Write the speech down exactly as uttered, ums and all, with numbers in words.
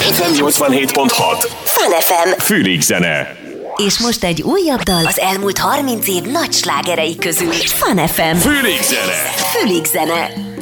ef em nyolcvanhét pont hat. Fun ef em. Fülig zene. És most egy újabb dal az elmúlt harminc év nagy slágerei közül. Fun ef em. Fülig zene. Fülig zene.